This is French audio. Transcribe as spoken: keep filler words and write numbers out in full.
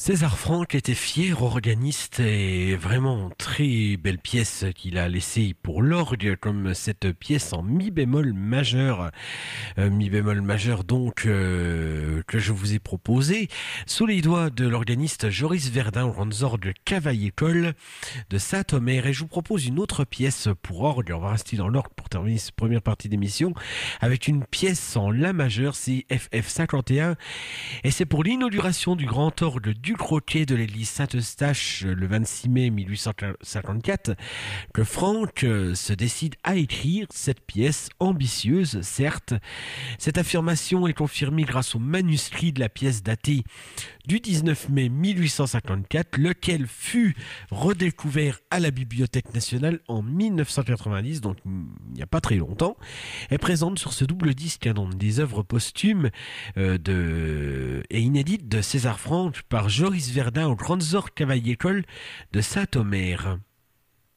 César Franck était fier organiste et vraiment très belle pièce qu'il a laissée pour l'orgue, comme cette pièce en mi bémol majeur, euh, mi bémol majeur donc euh, que je vous ai proposé sous les doigts de l'organiste Joris Verdun au grandes orgues Cavaillé-Coll de Saint-Omer. Et je vous propose une autre pièce pour orgue. On va rester dans l'orgue pour terminer cette première partie d'émission avec une pièce en la majeur, c'est F F cinquante et un, et c'est pour l'inauguration du grand orgue du Croquet de l'église Saint-Eustache le vingt-six mai mille huit cent cinquante-quatre que Franck se décide à écrire cette pièce ambitieuse, certes. Cette affirmation est confirmée grâce au manuscrit de la pièce datée du dix-neuf mai mille huit cent cinquante-quatre, lequel fut redécouvert à la Bibliothèque nationale en mille neuf cent quatre-vingt-dix, donc il n'y a pas très longtemps. Elle présente sur ce double disque hein, des œuvres posthumes euh, de... et inédites de César Franck par Joris Verdun aux grandes orgues Cavaillé-Coll de Saint-Omer.